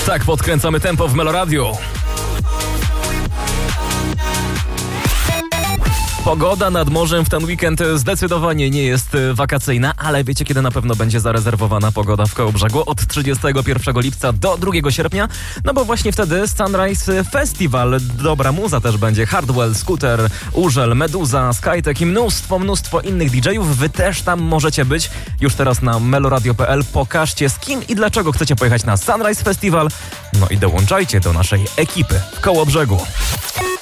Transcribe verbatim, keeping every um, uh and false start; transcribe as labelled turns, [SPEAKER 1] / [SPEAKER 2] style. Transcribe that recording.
[SPEAKER 1] Tak podkręcamy tempo w Meloradiu. Pogoda nad morzem w ten weekend zdecydowanie nie jest wakacyjna, ale wiecie, kiedy na pewno będzie zarezerwowana pogoda w Kołobrzegu? Od trzydziestego pierwszego lipca do drugiego sierpnia, no bo właśnie wtedy Sunrise Festival. Dobra muza też będzie. Hardwell, Scooter, Urzel, Meduza, Skytek i mnóstwo, mnóstwo innych didżejów. Wy też tam możecie być. Już teraz na meloradio kropka p l pokażcie, z kim i dlaczego chcecie pojechać na Sunrise Festival. No i dołączajcie do naszej ekipy w Kołobrzegu.